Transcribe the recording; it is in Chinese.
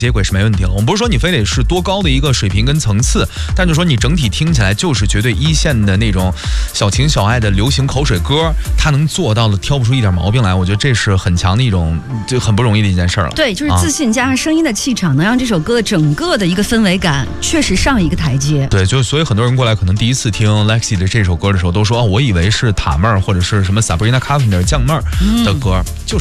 接轨是没问题了。我们不是说你非得是多高的一个水平跟层次，但就说你整体听起来就是绝对一线的那种小情小爱的流行口水歌，它能做到的挑不出一点毛病来，我觉得这是很强的一种，就很不容易的一件事了。 对，就是自信加上声音的气场，能让这首歌的整个的一个氛围感确实上一个台阶。 对，就所以很多人过来可能第一次听 Lexi 的这首歌的时候，都说我以为是塔妹儿或者是什么 Sabrina Carpenter 酱妹儿的歌，就是。